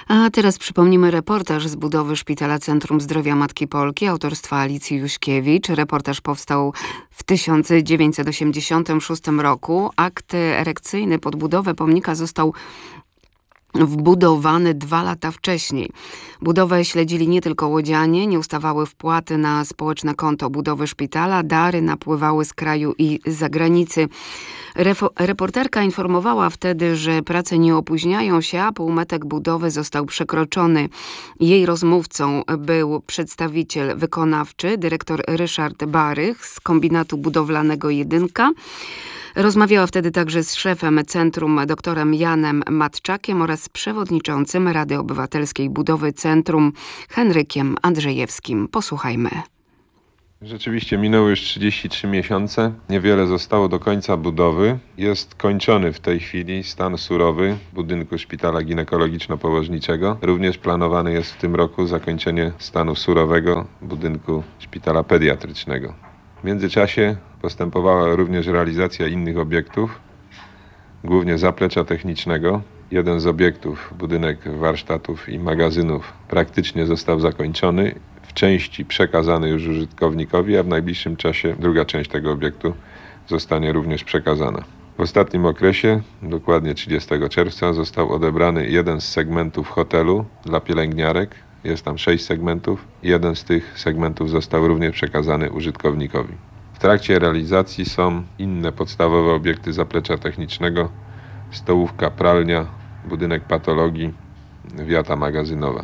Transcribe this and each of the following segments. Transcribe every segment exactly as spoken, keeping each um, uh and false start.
A teraz przypomnimy reportaż z budowy Szpitala Centrum Zdrowia Matki Polki autorstwa Alicji Juśkiewicz. Reportaż powstał w tysiąc dziewięćset osiemdziesiątym szóstym roku. Akt erekcyjny pod budowę pomnika został wbudowany dwa lata wcześniej. Budowę śledzili nie tylko łodzianie, nie ustawały wpłaty na społeczne konto budowy szpitala, dary napływały z kraju i z zagranicy. Refo- reporterka informowała wtedy, że prace nie opóźniają się, a półmetek budowy został przekroczony. Jej rozmówcą był przedstawiciel wykonawczy, dyrektor Ryszard Barych z kombinatu budowlanego Jedynka. Rozmawiała wtedy także z szefem centrum doktorem Janem Matczakiem oraz przewodniczącym Rady Obywatelskiej Budowy Centrum Henrykiem Andrzejewskim. Posłuchajmy. Rzeczywiście minęły już trzydzieści trzy miesiące. Niewiele zostało do końca budowy. Jest kończony w tej chwili stan surowy budynku Szpitala Ginekologiczno-Położniczego. Również planowane jest w tym roku zakończenie stanu surowego budynku Szpitala Pediatrycznego. W międzyczasie postępowała również realizacja innych obiektów, głównie zaplecza technicznego. Jeden z obiektów, budynek warsztatów i magazynów, praktycznie został zakończony, w części przekazany już użytkownikowi, a w najbliższym czasie druga część tego obiektu zostanie również przekazana. W ostatnim okresie, dokładnie trzydziestego czerwca, został odebrany jeden z segmentów hotelu dla pielęgniarek. Jest tam sześć segmentów. Jeden z tych segmentów został również przekazany użytkownikowi. W trakcie realizacji są inne podstawowe obiekty zaplecza technicznego, stołówka, pralnia, budynek patologii, wiata magazynowa.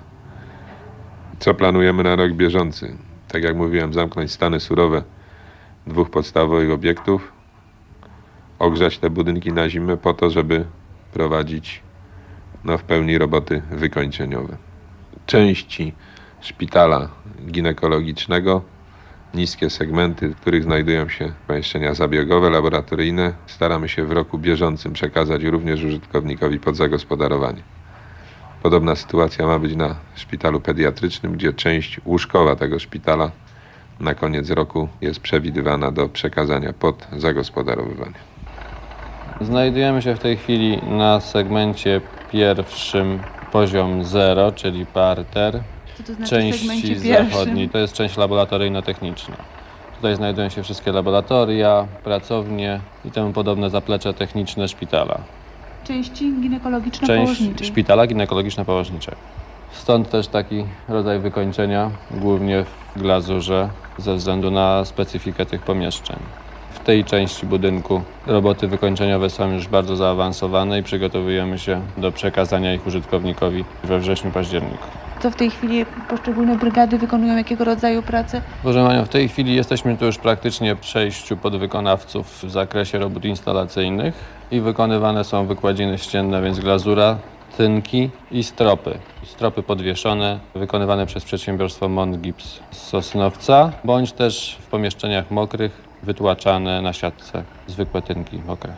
Co planujemy na rok bieżący? Tak jak mówiłem, zamknąć stany surowe dwóch podstawowych obiektów, ogrzać te budynki na zimę po to, żeby prowadzić no, w pełni roboty wykończeniowe. Części szpitala ginekologicznego, niskie segmenty, w których znajdują się pomieszczenia zabiegowe, laboratoryjne, staramy się w roku bieżącym przekazać również użytkownikowi pod zagospodarowanie. Podobna sytuacja ma być na szpitalu pediatrycznym, gdzie część łóżkowa tego szpitala na koniec roku jest przewidywana do przekazania pod zagospodarowywanie. Znajdujemy się w tej chwili na segmencie pierwszym poziom zero, czyli parter. Co to znaczy części zachodniej. To jest część laboratoryjno-techniczna. Tutaj znajdują się wszystkie laboratoria, pracownie i temu podobne zaplecze techniczne szpitala. Części ginekologiczno-położniczej. Część szpitala ginekologiczno-położniczego. Stąd też taki rodzaj wykończenia, głównie w glazurze, ze względu na specyfikę tych pomieszczeń. W tej części budynku roboty wykończeniowe są już bardzo zaawansowane i przygotowujemy się do przekazania ich użytkownikowi we wrześniu-październiku. Co w tej chwili poszczególne brygady wykonują, jakiego rodzaju pracę? Proszę Panią, w tej chwili jesteśmy tu już praktycznie sześciu podwykonawców w zakresie robót instalacyjnych i wykonywane są wykładziny ścienne, więc glazura, tynki i stropy. Stropy podwieszone, wykonywane przez przedsiębiorstwo Montgips z Sosnowca, bądź też w pomieszczeniach mokrych, wytłaczane na siatce zwykłe tynki mokre.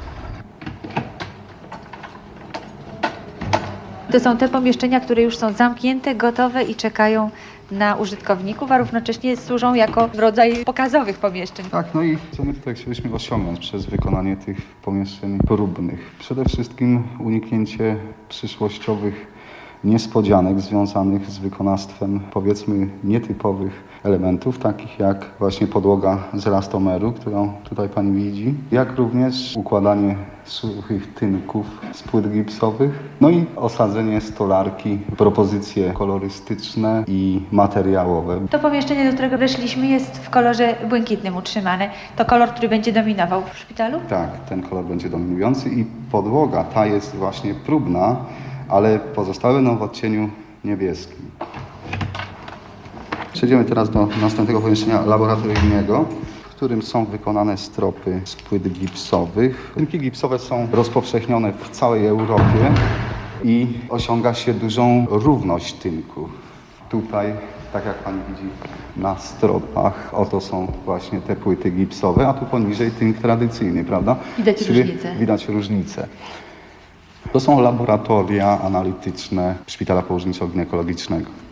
To są te pomieszczenia, które już są zamknięte, gotowe i czekają na użytkowników, a równocześnie służą jako rodzaj pokazowych pomieszczeń. Tak, no i co my tutaj chcieliśmy osiągnąć przez wykonanie tych pomieszczeń próbnych? Przede wszystkim uniknięcie przyszłościowych niespodzianek związanych z wykonawstwem, powiedzmy, nietypowych elementów, takich jak właśnie podłoga z elastomeru, którą tutaj Pani widzi, jak również układanie suchych tynków z płyt gipsowych, no i osadzenie stolarki, propozycje kolorystyczne i materiałowe. To pomieszczenie, do którego weszliśmy, jest w kolorze błękitnym utrzymane. To kolor, który będzie dominował w szpitalu? Tak, ten kolor będzie dominujący i podłoga ta jest właśnie próbna, ale pozostałe będą w odcieniu niebieskim. Przejdziemy teraz do następnego pomieszczenia laboratoryjnego, w którym są wykonane stropy z płyt gipsowych. Tynki gipsowe są rozpowszechnione w całej Europie i osiąga się dużą równość tynków. Tutaj, tak jak Pani widzi na stropach, oto są właśnie te płyty gipsowe, a tu poniżej tynk tradycyjny, prawda? Widać Czyli różnicę. Widać różnicę. To są laboratoria analityczne Szpitala Położniczo-Ginekologicznego.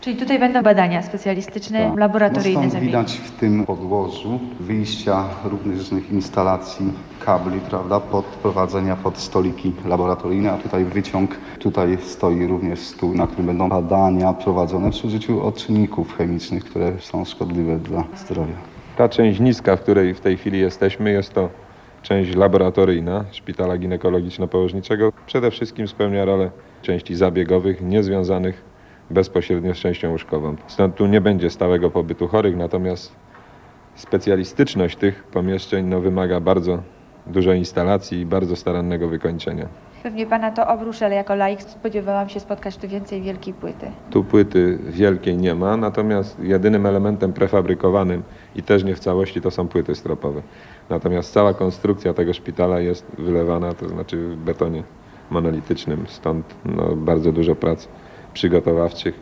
Czyli tutaj będą badania specjalistyczne, Tak. laboratoryjne No stąd zabiegi. widać w tym podłożu wyjścia różnych instalacji, kabli, prawda, pod prowadzenia pod stoliki laboratoryjne, a tutaj wyciąg, tutaj stoi również stół, na którym będą badania prowadzone przy użyciu odczynników chemicznych, które są szkodliwe dla zdrowia. Ta część niska, w której w tej chwili jesteśmy, jest to część laboratoryjna Szpitala Ginekologiczno-Położniczego. Przede wszystkim spełnia rolę części zabiegowych, niezwiązanych bezpośrednio z częścią łóżkową. Stąd tu nie będzie stałego pobytu chorych, natomiast specjalistyczność tych pomieszczeń no, wymaga bardzo dużej instalacji i bardzo starannego wykończenia. Pewnie Pana to obruszy, ale jako laik spodziewałam się spotkać tu więcej wielkiej płyty. Tu płyty wielkiej nie ma, natomiast jedynym elementem prefabrykowanym i też nie w całości to są płyty stropowe. Natomiast cała konstrukcja tego szpitala jest wylewana, to znaczy w betonie monolitycznym, stąd no, bardzo dużo prac przygotowawczych.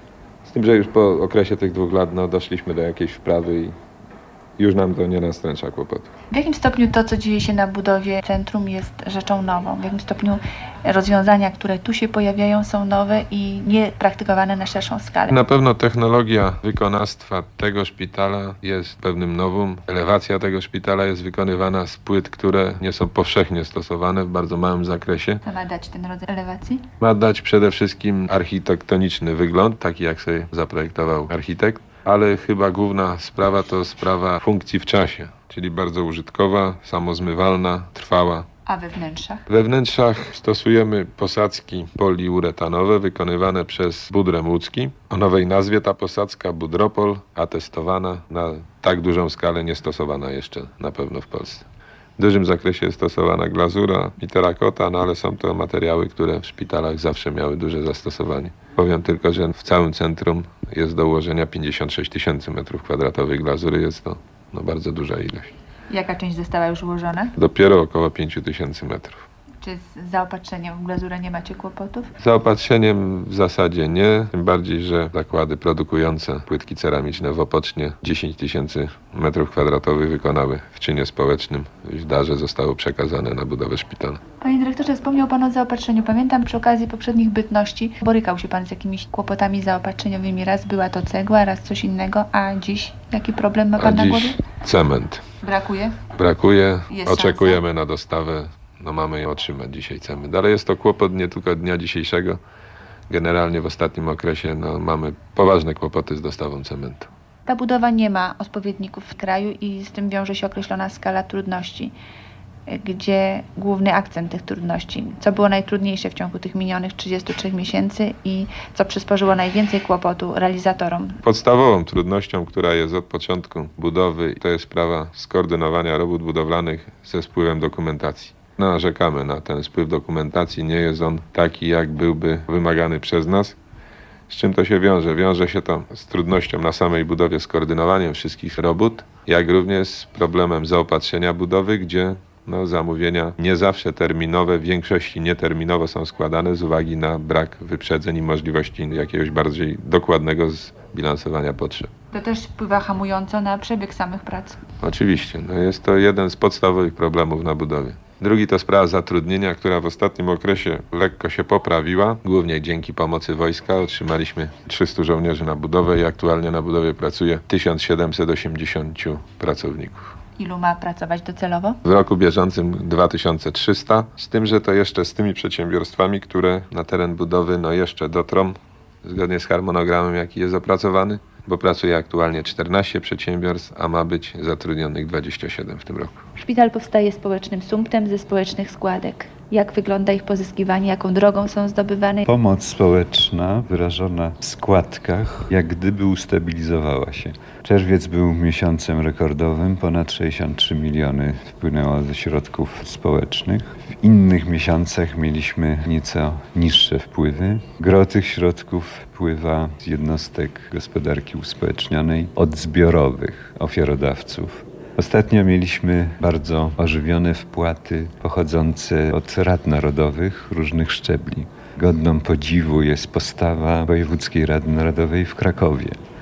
Z tym, że już po okresie tych dwóch lat no, doszliśmy do jakiejś wprawy i już nam to nie nastręcza kłopotu. W jakim stopniu to, co dzieje się na budowie centrum, jest rzeczą nową? W jakim stopniu rozwiązania, które tu się pojawiają, są nowe i nie praktykowane na szerszą skalę? Na pewno technologia wykonawstwa tego szpitala jest pewnym nowum. Elewacja tego szpitala jest wykonywana z płyt, które nie są powszechnie stosowane w bardzo małym zakresie. Co ma dać ten rodzaj elewacji? Ma dać przede wszystkim architektoniczny wygląd, taki jak sobie zaprojektował architekt, ale chyba główna sprawa to sprawa funkcji w czasie, czyli bardzo użytkowa, samozmywalna, trwała. A we wnętrzach? We wnętrzach stosujemy posadzki poliuretanowe wykonywane przez Budrem Łódzki. O nowej nazwie ta posadzka Budropol, atestowana na tak dużą skalę, nie stosowana jeszcze na pewno w Polsce. W dużym zakresie jest stosowana glazura i terakota, no ale są to materiały, które w szpitalach zawsze miały duże zastosowanie. Powiem tylko, że w całym centrum jest do ułożenia pięćdziesiąt sześć tysięcy metrów kwadratowych glazury. Jest to no, bardzo duża ilość. Jaka część została już ułożona? Dopiero około pięć tysięcy metrów. Czy z zaopatrzeniem w glazurę nie macie kłopotów? Z zaopatrzeniem w zasadzie nie, tym bardziej, że zakłady produkujące płytki ceramiczne w Opocznie dziesięć tysięcy metrów kwadratowych wykonały w czynie społecznym i w darze zostało przekazane na budowę szpitala. Panie dyrektorze, wspomniał Pan o zaopatrzeniu. Pamiętam przy okazji poprzednich bytności borykał się Pan z jakimiś kłopotami zaopatrzeniowymi. Raz była to cegła, raz coś innego, a dziś jaki problem ma A Pan na głowie? dziś cement. Brakuje? Brakuje, Jest oczekujemy na dostawę, no mamy ją otrzymać dzisiaj cement. Ale jest to kłopot nie tylko dnia dzisiejszego. Generalnie w ostatnim okresie no, mamy poważne kłopoty z dostawą cementu. Ta budowa nie ma odpowiedników w kraju i z tym wiąże się określona skala trudności. Gdzie główny akcent tych trudności? Co było najtrudniejsze w ciągu tych minionych trzydziestu trzech miesięcy i co przysporzyło najwięcej kłopotu realizatorom? Podstawową trudnością, która jest od początku budowy, to jest sprawa skoordynowania robót budowlanych ze spływem dokumentacji. Narzekamy na ten spływ dokumentacji, nie jest on taki, jak byłby wymagany przez nas. Z czym to się wiąże? Wiąże się to z trudnością na samej budowie, skoordynowaniem wszystkich robót, jak również z problemem zaopatrzenia budowy, gdzie no, zamówienia nie zawsze terminowe, w większości nieterminowo są składane z uwagi na brak wyprzedzeń i możliwości jakiegoś bardziej dokładnego zbilansowania potrzeb. To też wpływa hamująco na przebieg samych prac. Oczywiście, no jest to jeden z podstawowych problemów na budowie. Drugi to sprawa zatrudnienia, która w ostatnim okresie lekko się poprawiła. Głównie dzięki pomocy wojska otrzymaliśmy trzystu żołnierzy na budowę i aktualnie na budowie pracuje tysiąc siedemset osiemdziesiąt pracowników. Ilu ma pracować docelowo? W roku bieżącym dwa tysiące trzysta, z tym, że to jeszcze z tymi przedsiębiorstwami, które na teren budowy no jeszcze dotrą, zgodnie z harmonogramem, jaki jest opracowany, bo pracuje aktualnie czternaście przedsiębiorstw, a ma być zatrudnionych dwadzieścia siedem w tym roku. Szpital powstaje społecznym sumptem ze społecznych składek. Jak wygląda ich pozyskiwanie, jaką drogą są zdobywane? Pomoc społeczna wyrażona w składkach jak gdyby ustabilizowała się. Czerwiec był miesiącem rekordowym, ponad sześćdziesiąt trzy miliony wpłynęło ze środków społecznych. W innych miesiącach mieliśmy nieco niższe wpływy. Gro tych środków wpływa z jednostek gospodarki uspołecznionej od zbiorowych ofiarodawców. Ostatnio mieliśmy bardzo ożywione wpłaty pochodzące od rad narodowych różnych szczebli. Godną podziwu jest postawa Wojewódzkiej Rady Narodowej w Krakowie.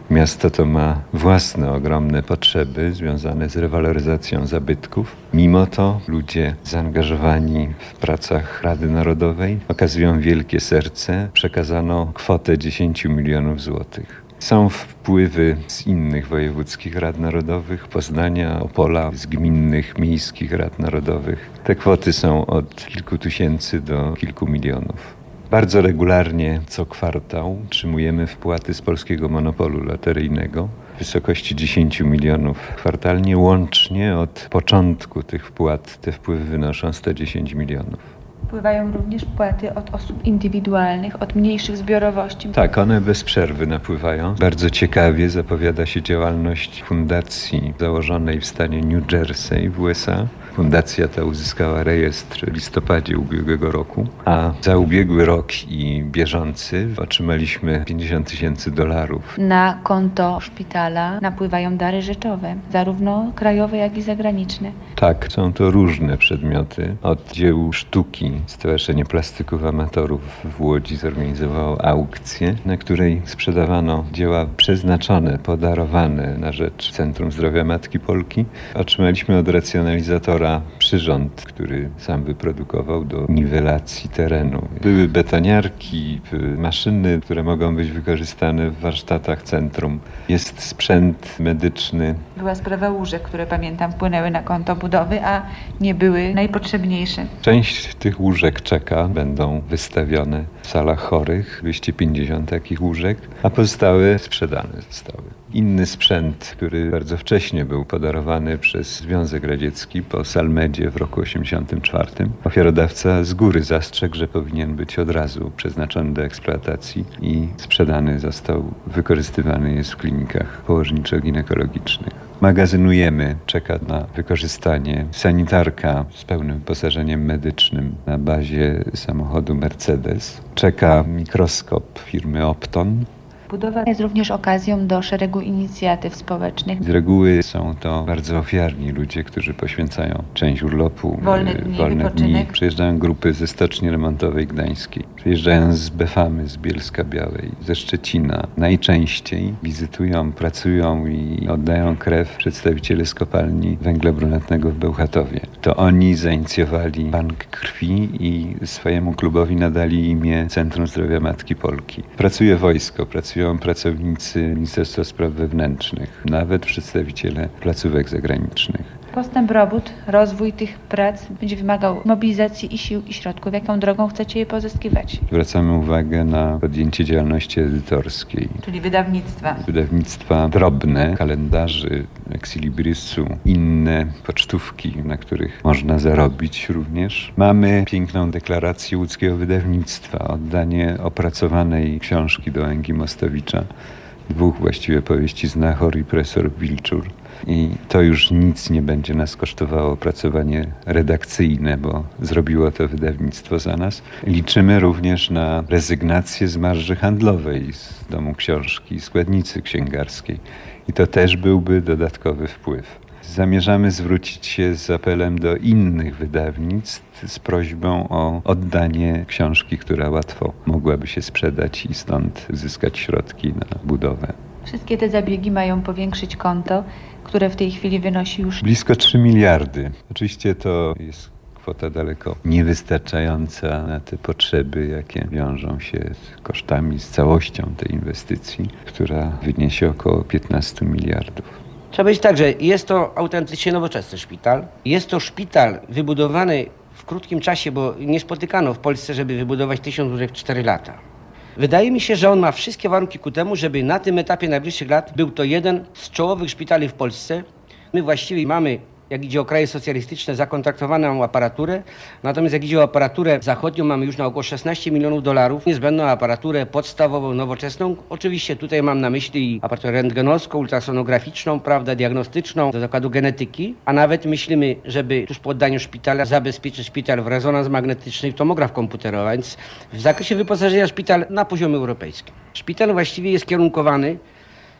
Miasto to ma własne ogromne potrzeby związane z rewaloryzacją zabytków. Mimo to ludzie zaangażowani w pracach Rady Narodowej okazują wielkie serce. Przekazano kwotę dziesięć milionów złotych. Są wpływy z innych wojewódzkich rad narodowych, Poznania, Opola, z gminnych, miejskich rad narodowych. Te kwoty są od kilku tysięcy do kilku milionów. Bardzo regularnie co kwartał otrzymujemy wpłaty z polskiego monopolu loteryjnego w wysokości dziesięć milionów kwartalnie. Łącznie od początku tych wpłat te wpływy wynoszą sto dziesięć milionów. Wpływają również wpłaty od osób indywidualnych, od mniejszych zbiorowości. Tak, one bez przerwy napływają. Bardzo ciekawie zapowiada się działalność fundacji założonej w stanie New Jersey w U S A. Fundacja ta uzyskała rejestr w listopadzie ubiegłego roku, a za ubiegły rok i bieżący otrzymaliśmy pięćdziesiąt tysięcy dolarów. Na konto szpitala napływają dary rzeczowe, zarówno krajowe, jak i zagraniczne. Tak, są to różne przedmioty. Od dzieł sztuki Stowarzyszenie Plastyków Amatorów w Łodzi zorganizowało aukcję, na której sprzedawano dzieła przeznaczone, podarowane na rzecz Centrum Zdrowia Matki Polki. Otrzymaliśmy od racjonalizatora przyrząd, który sam wyprodukował do niwelacji terenu. Były betoniarki, maszyny, które mogą być wykorzystane w warsztatach centrum. Jest sprzęt medyczny. Była sprawa łóżek, które pamiętam wpłynęły na konto budowy, a nie były najpotrzebniejsze. Część tych łóżek czeka, będą wystawione w salach chorych, dwieście pięćdziesiąt takich łóżek, a pozostałe sprzedane zostały. Inny sprzęt, który bardzo wcześnie był podarowany przez Związek Radziecki po Salmedzie w roku osiemdziesiątym czwartym. Ofiarodawca z góry zastrzegł, że powinien być od razu przeznaczony do eksploatacji i sprzedany został, wykorzystywany jest w klinikach położniczo-ginekologicznych. Magazynujemy, czeka na wykorzystanie sanitarka z pełnym wyposażeniem medycznym na bazie samochodu Mercedes. Czeka mikroskop firmy Opton. Budowa jest również okazją do szeregu inicjatyw społecznych. Z reguły są to bardzo ofiarni ludzie, którzy poświęcają część urlopu, Wolne dni, wolne wypoczynek. dni. Przyjeżdżają grupy ze Stoczni Remontowej Gdańskiej, przyjeżdżają z Befamy, z Bielska Białej, ze Szczecina. Najczęściej wizytują, pracują i oddają krew przedstawiciele z kopalni węgla brunatnego w Bełchatowie. To oni zainicjowali bank krwi i swojemu klubowi nadali imię Centrum Zdrowia Matki Polki. Pracuje wojsko, pracują pracownicy Ministerstwa Spraw Wewnętrznych, nawet przedstawiciele placówek zagranicznych. Postęp robót, rozwój tych prac będzie wymagał mobilizacji i sił, i środków. Jaką drogą chcecie je pozyskiwać? Zwracamy uwagę na podjęcie działalności edytorskiej. Czyli wydawnictwa. Wydawnictwa drobne, kalendarzy, Exilibrisu, inne pocztówki, na których można zarobić również. Mamy piękną deklarację łódzkiego wydawnictwa, oddanie opracowanej książki do Łęgi Mostowicza, dwóch właściwie powieści Znachor i Profesor Wilczur. I to już nic nie będzie nas kosztowało opracowanie redakcyjne, bo zrobiło to wydawnictwo za nas. Liczymy również na rezygnację z marży handlowej z Domu Książki, składnicy księgarskiej. I to też byłby dodatkowy wpływ. Zamierzamy zwrócić się z apelem do innych wydawnictw z prośbą o oddanie książki, która łatwo mogłaby się sprzedać i stąd zyskać środki na budowę. Wszystkie te zabiegi mają powiększyć konto, które w tej chwili wynosi już Blisko trzy miliardy. Oczywiście to jest kwota daleko niewystarczająca na te potrzeby, jakie wiążą się z kosztami, z całością tej inwestycji, która wyniesie około piętnaście miliardów. Trzeba powiedzieć tak, że jest to autentycznie nowoczesny szpital. Jest to szpital wybudowany w krótkim czasie, bo nie spotykano w Polsce, żeby wybudować tysiąc łóżek w cztery lata. Wydaje mi się, że on ma wszystkie warunki ku temu, żeby na tym etapie najbliższych lat był to jeden z czołowych szpitali w Polsce. My właściwie mamy, jak idzie o kraje socjalistyczne, zakontraktowaną aparaturę, natomiast jak idzie o aparaturę zachodnią, mamy już na około szesnaście milionów dolarów niezbędną aparaturę podstawową, nowoczesną. Oczywiście tutaj mam na myśli aparaturę rentgenowską, ultrasonograficzną, prawda, diagnostyczną do zakładu genetyki, a nawet myślimy, żeby tuż po oddaniu szpitala zabezpieczyć szpital w rezonans magnetyczny i tomograf komputerowy, więc w zakresie wyposażenia szpital na poziomie europejskim. Szpital właściwie jest kierunkowany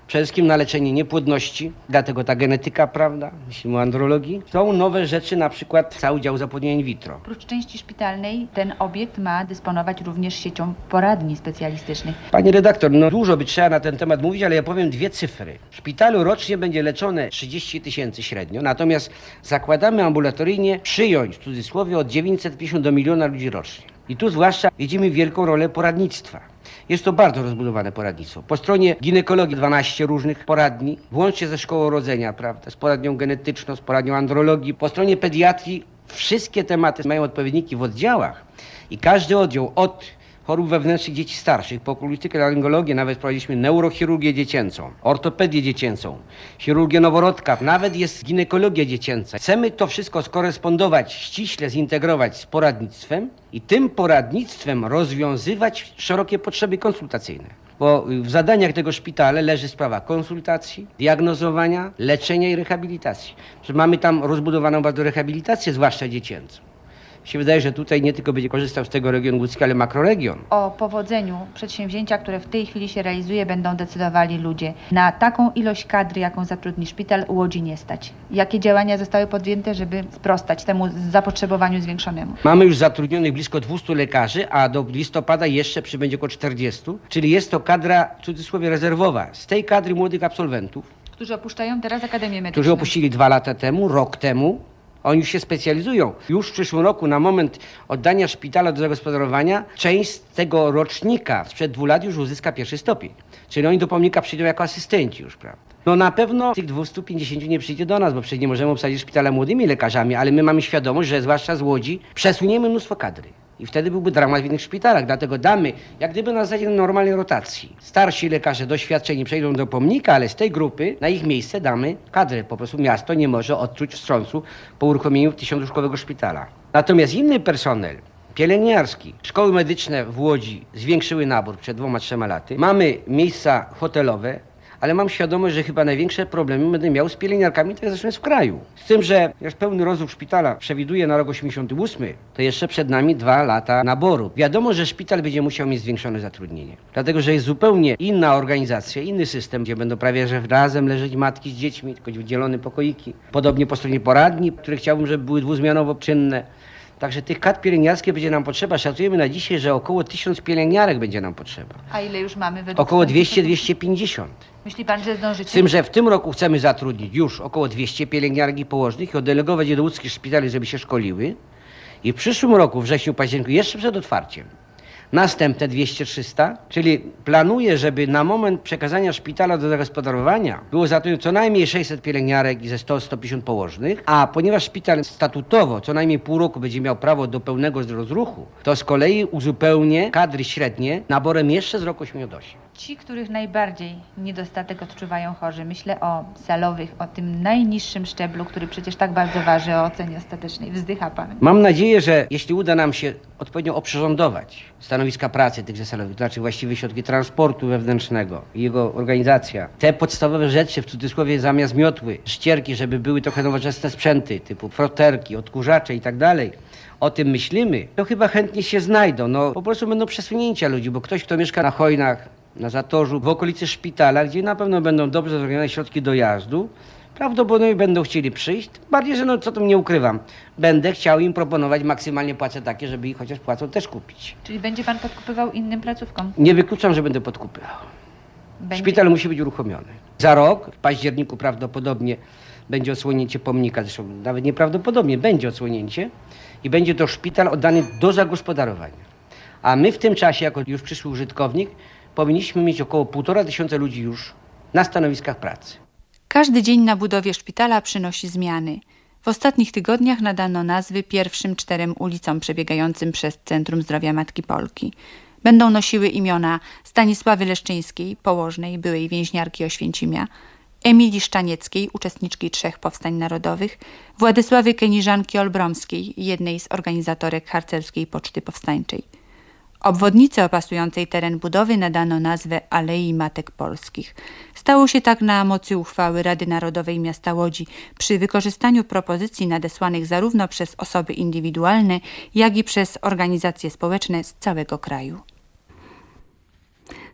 przede wszystkim na leczenie niepłodności, dlatego ta genetyka, prawda, myślimy o andrologii. Są nowe rzeczy, na przykład cały dział zapłodnienia in vitro. Oprócz części szpitalnej ten obiekt ma dysponować również siecią poradni specjalistycznych. Pani redaktor, no dużo by trzeba na ten temat mówić, ale ja powiem dwie cyfry. W szpitalu rocznie będzie leczone trzydzieści tysięcy średnio, natomiast zakładamy ambulatoryjnie przyjąć, w cudzysłowie, od dziewięćset pięćdziesiąt do miliona ludzi rocznie. I tu zwłaszcza widzimy wielką rolę poradnictwa. Jest to bardzo rozbudowane poradnictwo. Po stronie ginekologii dwanaście różnych poradni, włącznie ze szkołą rodzenia, prawda, z poradnią genetyczną, z poradnią andrologii. Po stronie pediatrii wszystkie tematy mają odpowiedniki w oddziałach i każdy oddział od chorób wewnętrznych dzieci starszych, po okulistykę, laryngologię, nawet prowadziliśmy neurochirurgię dziecięcą, ortopedię dziecięcą, chirurgię noworodka, nawet jest ginekologia dziecięca. Chcemy to wszystko skorespondować, ściśle zintegrować z poradnictwem i tym poradnictwem rozwiązywać szerokie potrzeby konsultacyjne. Bo w zadaniach tego szpitala leży sprawa konsultacji, diagnozowania, leczenia i rehabilitacji. Że mamy tam rozbudowaną bardzo rehabilitację, zwłaszcza dziecięcą. Mi się wydaje, że tutaj nie tylko będzie korzystał z tego region łódzki, ale makroregion. O powodzeniu przedsięwzięcia, które w tej chwili się realizuje, będą decydowali ludzie. Na taką ilość kadry, jaką zatrudni szpital, Łodzi nie stać. Jakie działania zostały podjęte, żeby sprostać temu zapotrzebowaniu zwiększonemu? Mamy już zatrudnionych blisko dwiestu lekarzy, a do listopada jeszcze przybędzie około czterdziestu, czyli jest to kadra, w cudzysłowie, rezerwowa. Z tej kadry młodych absolwentów, Którzy opuszczają teraz Akademię Medyczną. którzy opuścili dwa lata temu, rok temu, oni już się specjalizują. Już w przyszłym roku, na moment oddania szpitala do zagospodarowania, część z tego rocznika sprzed dwóch lat już uzyska pierwszy stopień. Czyli oni do pomnika przyjdą jako asystenci już, prawda? No na pewno tych dwieście pięćdziesiąt nie przyjdzie do nas, bo przecież nie możemy obsadzić szpitala młodymi lekarzami, ale my mamy świadomość, że zwłaszcza z Łodzi przesuniemy mnóstwo kadry. I wtedy byłby dramat w innych szpitalach, dlatego damy, jak gdyby na zasadzie normalnej rotacji. Starsi lekarze doświadczeni przejdą do pomnika, ale z tej grupy na ich miejsce damy kadrę. Po prostu miasto nie może odczuć wstrząsu po uruchomieniu tysiącłóżkowego szpitala. Natomiast inny personel, pielęgniarski, szkoły medyczne w Łodzi zwiększyły nabór przed dwoma, trzema laty. Mamy miejsca hotelowe, ale mam świadomość, że chyba największe problemy będę miał z pielęgniarkami, tak zresztą jest w kraju. Z tym, że już pełny rozruch szpitala przewiduje na rok osiemdziesiąty ósmy, to jeszcze przed nami dwa lata naboru. Wiadomo, że szpital będzie musiał mieć zwiększone zatrudnienie, dlatego że jest zupełnie inna organizacja, inny system, gdzie będą prawie że razem leżeć matki z dziećmi, tylko wydzielone pokoiki. Podobnie po stronie poradni, które chciałbym, żeby były dwuzmianowo czynne. Także tych kadr pielęgniarskich będzie nam potrzeba. Szacujemy na dzisiaj, że około tysiąc pielęgniarek będzie nam potrzeba. A ile już mamy według Około wstępu? dwieście do dwustu pięćdziesięciu. Myśli pan, że zdążycie? Z tym, że w tym roku chcemy zatrudnić już około dwieście pielęgniarek i położnych i oddelegować je do łódzkich szpitali, żeby się szkoliły. I w przyszłym roku, wrześniu, październiku, jeszcze przed otwarciem, następne dwieście trzysta, czyli planuję, żeby na moment przekazania szpitala do zagospodarowania było zatrudnione co najmniej sześćset pielęgniarek i ze sto do stu pięćdziesięciu położnych, a ponieważ szpital statutowo co najmniej pół roku będzie miał prawo do pełnego rozruchu, to z kolei uzupełnię kadry średnie naborem jeszcze z roku osiemdziesiątego ósmego. Ci, których najbardziej niedostatek odczuwają chorzy, myślę o salowych, o tym najniższym szczeblu, który przecież tak bardzo waży o ocenie ostatecznej. Wzdycha pan. Mam nadzieję, że jeśli uda nam się odpowiednio oprzyrządować stanowiska pracy tychże salowych, to znaczy właściwe środki transportu wewnętrznego i jego organizacja, te podstawowe rzeczy, w cudzysłowie zamiast miotły, ścierki, żeby były trochę nowoczesne sprzęty, typu froterki, odkurzacze i tak dalej, o tym myślimy, to chyba chętnie się znajdą. No po prostu będą przesunięcia ludzi, bo ktoś, kto mieszka na Chojnach, na Zatorzu, w okolicy szpitala, gdzie na pewno będą dobrze zorganizowane środki dojazdu, prawdopodobnie będą chcieli przyjść, bardziej, że no co tu nie ukrywam, będę chciał im proponować maksymalnie płace takie, żeby ich chociaż płacą też kupić. Czyli będzie pan podkupywał innym placówkom? Nie wykluczam, że będę podkupywał. Będzie. Szpital musi być uruchomiony. Za rok, w październiku prawdopodobnie będzie odsłonięcie pomnika, zresztą nawet nieprawdopodobnie będzie odsłonięcie i będzie to szpital oddany do zagospodarowania. A my w tym czasie, jako już przyszły użytkownik, powinniśmy mieć około półtora tysiąca ludzi już na stanowiskach pracy. Każdy dzień na budowie szpitala przynosi zmiany. W ostatnich tygodniach nadano nazwy pierwszym czterem ulicom przebiegającym przez Centrum Zdrowia Matki Polki. Będą nosiły imiona Stanisławy Leszczyńskiej, położnej, byłej więźniarki Oświęcimia, Emilii Szczanieckiej, uczestniczki trzech powstań narodowych, Władysławy Keniżanki Olbromskiej, jednej z organizatorek harcerskiej Poczty Powstańczej. Obwodnicy opasującej teren budowy nadano nazwę Alei Matek Polskich. Stało się tak na mocy uchwały Rady Narodowej Miasta Łodzi przy wykorzystaniu propozycji nadesłanych zarówno przez osoby indywidualne, jak i przez organizacje społeczne z całego kraju.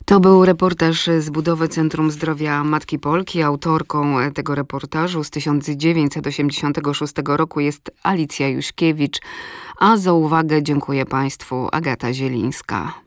To był reportaż z budowy Centrum Zdrowia Matki Polki. Autorką tego reportażu z tysiąc dziewięćset osiemdziesiątego szóstego roku jest Alicja Juśkiewicz, a za uwagę dziękuję Państwu Agata Zielińska.